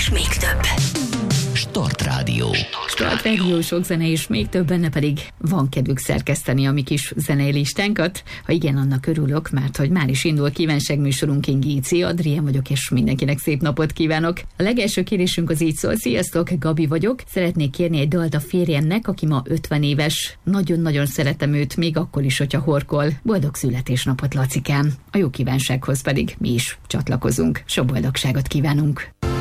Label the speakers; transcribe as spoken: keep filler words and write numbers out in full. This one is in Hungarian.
Speaker 1: és még több.
Speaker 2: Start Rádió.
Speaker 3: Start Rádió, sok zene és még több, benne pedig van kedvük szerkeszteni a mi kis zenei listánkat. Ha igen, annak örülök, mert hogy már is indul kívánságműsorunk, én Géci Adrien vagyok, és mindenkinek szép napot kívánok. A legelső kérésünk az így szól: sziasztok, Gabi vagyok. Szeretnék kérni egy dalt a férjemnek, aki ma ötven éves. Nagyon-nagyon szeretem őt, még akkor is, hogyha horkol. Boldog születésnapot, Lacikám. A jó kívánsághoz pedig mi is csatlakozunk. Sok boldogságot kívánunk.